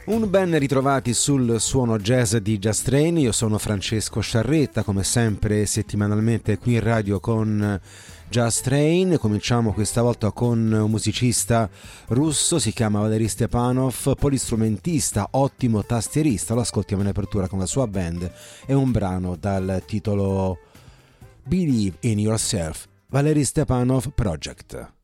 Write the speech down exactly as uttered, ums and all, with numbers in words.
Un ben ritrovati sul suono jazz di Jazz Train. Io sono Francesco Sciarretta, come sempre settimanalmente qui in radio con Jazz Train. Cominciamo questa volta con un musicista russo, si chiama Valery Stepanov, polistrumentista, ottimo tastierista. Lo ascoltiamo in apertura con la sua band. È un brano dal titolo Believe in Yourself, Valery Stepanov Project.